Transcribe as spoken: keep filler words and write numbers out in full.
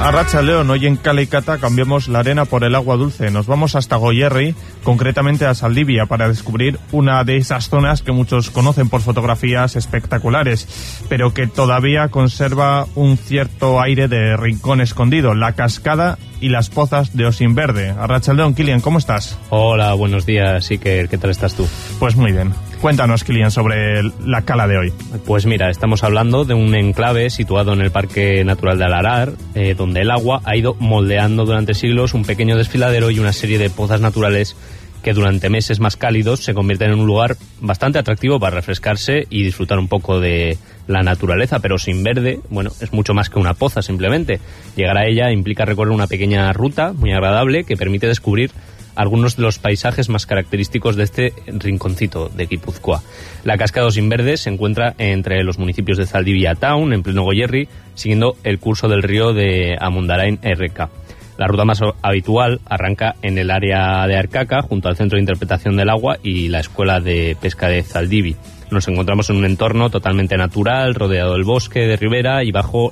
Arratsaldeon, hoy en Cala y Cata cambiamos la arena por el agua dulce. Nos vamos hasta Goierri, concretamente a Zaldivia, para descubrir una de esas zonas que muchos conocen por fotografías espectaculares, pero que todavía conserva un cierto aire de rincón escondido, la cascada y las pozas de Osinverde. Arratsaldeon, Kilian, ¿cómo estás? Hola, buenos días, Iker, ¿qué tal estás tú? Pues muy bien. Cuéntanos, Kilian, sobre la cala de hoy. Pues mira, estamos hablando de un enclave situado en el Parque Natural de Alarar, eh, donde el agua ha ido moldeando durante siglos un pequeño desfiladero y una serie de pozas naturales que durante meses más cálidos se convierten en un lugar bastante atractivo para refrescarse y disfrutar un poco de la naturaleza, pero Osinverde, bueno, es mucho más que una poza simplemente. Llegar a ella implica recorrer una pequeña ruta muy agradable que permite descubrir algunos de los paisajes más característicos de este rinconcito de Guipúzcoa. La cascada de Osinverde se encuentra entre los municipios de Zaldivia Town, en pleno Goierri, siguiendo el curso del río de Amundarain R K. La ruta más habitual arranca en el área de Arcaca, junto al Centro de Interpretación del Agua y la Escuela de Pesca de Zaldivi. Nos encontramos en un entorno totalmente natural, rodeado del bosque de ribera y bajo